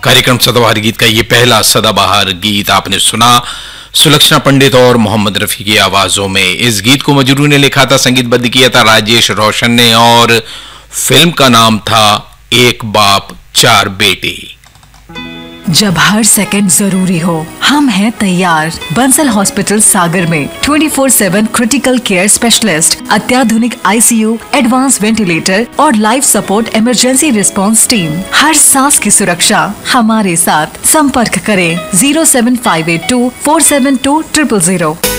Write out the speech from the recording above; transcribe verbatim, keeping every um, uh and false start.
कार्यक्रम सदाबहार गीत का ये पहला सदाबहार गीत आपने सुना सुलक्षणा पंडित और मोहम्मद रफी की आवाजों में। इस गीत को मजरू ने लिखा था, संगीतबद्ध किया था राजेश रोशन ने और फिल्म का नाम था एक बाप चार बेटे। जब हर सेकंड जरूरी हो, हम हैं तैयार। बंसल हॉस्पिटल सागर में चौबीस सात क्रिटिकल केयर स्पेशलिस्ट, अत्याधुनिक आईसीयू, एडवांस वेंटिलेटर और life support emergency response team. हर सांस की सुरक्षा हमारे साथ। संपर्क करें zero seven five eight to four seven to triple zero.